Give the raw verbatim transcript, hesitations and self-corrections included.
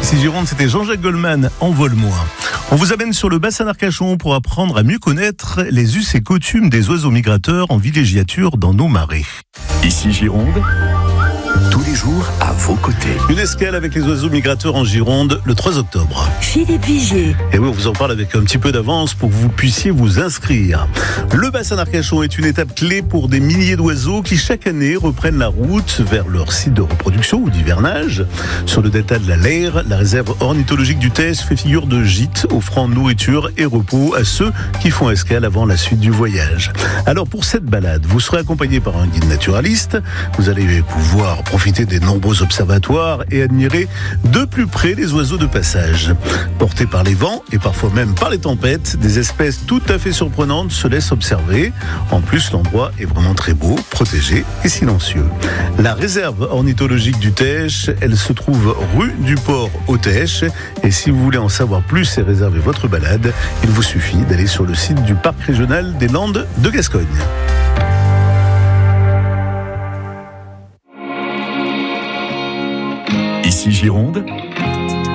Ici Gironde, c'était Jean-Jacques Goldman, Envole-moi. On vous amène sur le bassin d'Arcachon pour apprendre à mieux connaître les us et coutumes des oiseaux migrateurs en villégiature dans nos marais. Ici Gironde, tous les jours à vos côtés. Une escale avec les oiseaux migrateurs en Gironde le trois octobre. Philippe Vigier. Et oui, on vous en parle avec un petit peu d'avance pour que vous puissiez vous inscrire. Le bassin d'Arcachon est une étape clé pour des milliers d'oiseaux qui chaque année reprennent la route vers leur site de reproduction ou d'hivernage. Sur le delta de la Leyre, la réserve ornithologique du Teche fait figure de gîte offrant nourriture et repos à ceux qui font escale avant la suite du voyage. Alors pour cette balade, vous serez accompagné par un guide naturaliste. Vous allez pouvoir profiter des nombreux observatoires et admirer de plus près les oiseaux de passage. Portés par les vents et parfois même par les tempêtes, des espèces tout à fait surprenantes se laissent observer. En plus, l'endroit est vraiment très beau, protégé et silencieux. La réserve ornithologique du Teche, elle se trouve rue du Port au Teche. Et si vous voulez en savoir plus et réserver votre balade, il vous suffit d'aller sur le site du Parc régional des Landes de Gascogne. Ici Gironde,